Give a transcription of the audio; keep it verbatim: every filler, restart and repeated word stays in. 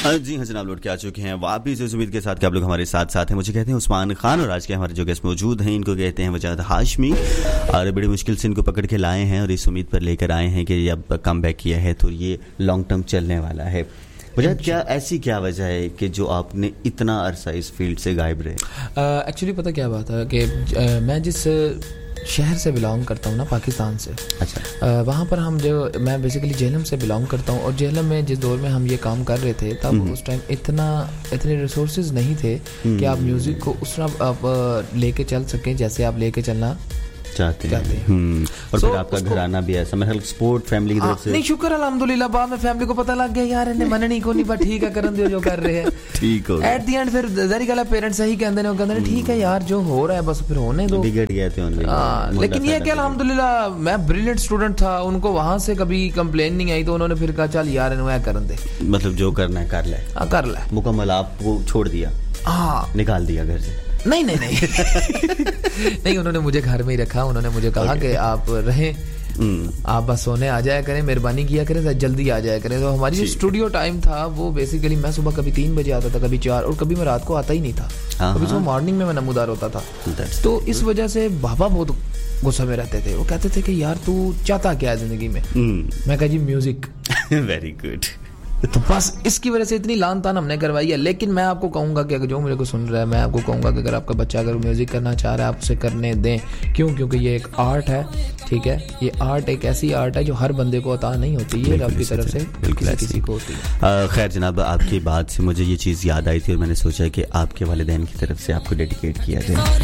जी हाँ जनाब, लौट के आ चुके हैं वापिस इस उम्मीद के साथ कि आप लोग हमारे साथ साथ हैं। मुझे कहते हैं उस्मान खान और आज के हमारे जो गेस्ट मौजूद हैं इनको कहते हैं वजाद हाशमी, और बड़ी मुश्किल से इनको पकड़ के लाए हैं और इस उम्मीद पर लेकर आए हैं कि अब कम बैक किया है तो ये लॉन्ग टर्म चलने वाला है। वजाद, क्या ऐसी क्या वजह है कि जो आपने इतना अरसा इस फील्ड से गायब रहे? एक्चुअली uh, पता क्या बात है कि uh, मैं जिस शहर से बिलोंग करता हूँ ना, पाकिस्तान से, अच्छा वहाँ पर हम जो मैं बेसिकली जेहलम से बिलोंग करता हूँ, और जेहलम में जिस दौर में हम ये काम कर रहे थे तब उस टाइम इतना इतने रिसोर्सेज नहीं थे कि आप म्यूज़िक को उस तरह आप लेके चल सकें जैसे आप लेके चलना चाहते हैं, चाहते हैं। और so, फिर आपका घराना भी ऐसा मतलब सपोर्ट फैमिली की तरफ से? नहीं, शुक्र अल्हम्दुलिल्लाह, बाद में फैमिली को पता लग गया यार इन्हें मननी को नहीं, बट ठीक है करन दियो जो कर रहे हैं, ठीक हो एट द एंड फिर जारी गला पेरेंट्स सही कहते हैं, कहते हैं ठीक है यार जो हो रहा है बस फिर होने दो, बिगड़ गए थे उनके। लेकिन ये कि अल्हम्दुलिल्लाह मैं ब्रिलियंट स्टूडेंट था, उनको वहां से कभी कंप्लेन नहीं आई, तो उन्होंने फिर कहा चल यार इन्हें करन दे, मतलब जो करना है कर ले, हां कर ले, मुकम्मल आपको छोड़ दिया, हाँ निकाल दिया घर से? नहीं नहीं नहीं नहीं, उन्होंने मुझे घर में ही रखा। उन्होंने मुझे कहा कि आप रहें, आप बस सोने आ जाया करें, मेहरबानी किया करें, जल्दी आ जाया करें। तो हमारी जो स्टूडियो टाइम था वो बेसिकली मैं सुबह कभी तीन बजे आता था, कभी चार, और कभी मैं रात को आता ही नहीं था, कभी सुबह मॉर्निंग में मैं नमूदार होता था। तो इस वजह से बाबा बहुत गुस्सा में रहते थे, वो कहते थे कि यार तू चाहता क्या है जिंदगी में? मैं कहा जी म्यूजिक। Very good. तो बस इसकी वजह से इतनी लान तान हमने करवाई है। लेकिन मैं आपको कहूंगा कि अगर जो मेरे को सुन रहा है, मैं आपको कहूंगा कि अगर आपका बच्चा अगर म्यूजिक करना चाह रहा है आप उसे करने दें। क्यों? क्योंकि ये एक आर्ट है, ठीक है, ये आर्ट एक ऐसी आर्ट है जो हर बंदे को अता नहीं होती, ये रब की तरफ से बिल्कुल किसी को होती है। खैर जनाब, आपकी बात से मुझे ये चीज़ याद आई थी और मैंने सोचा कि आपके वालिदैन की तरफ से आपको डेडिकेट किया जाए।